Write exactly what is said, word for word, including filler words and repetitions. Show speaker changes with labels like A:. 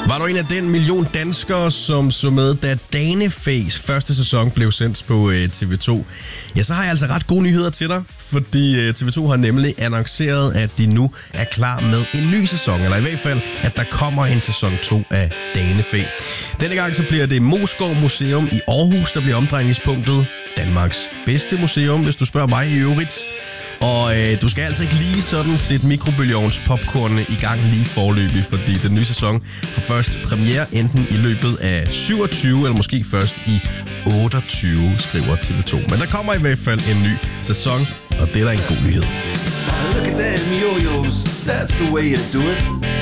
A: Var du en af den million danskere, som så med, da Danefæs første sæson blev sendt på T V to? Ja, så har jeg altså ret gode nyheder til dig, fordi T V to har nemlig annonceret, at de nu er klar med en ny sæson, eller i hvert fald, at der kommer en sæson to af Danefæ. Denne gang så bliver det Moesgaard Museum i Aarhus, der bliver omdrejningspunktet. Danmarks bedste museum, hvis du spørger mig i øvrigt. Og øh, du skal altså ikke lige sådan sætte mikrobølgeovns popcornene i gang lige forløbig, fordi den nye sæson får først premiere enten i løbet af syvogtyve eller måske først i otteogtyve, skriver T V to. Men der kommer i hvert fald en ny sæson, og det er da en god nyhed.
B: Look at them yo-yos, that's the way you do it.